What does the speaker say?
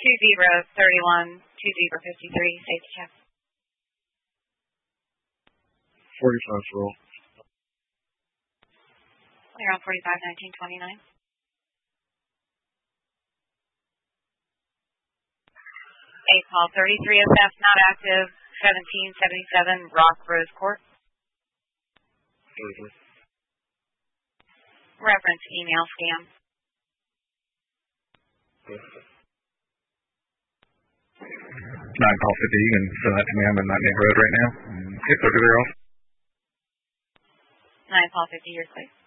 2031, 2053, safety check. 45 for all. Clear on 45, 1929. 8 call 33 SF not active, 1777 Rock Rose Court. Reference email scam. 9 call 50, you can send that to me. I'm in that neighborhood right now. Okay, so do they all? 9 call 50, you're clear.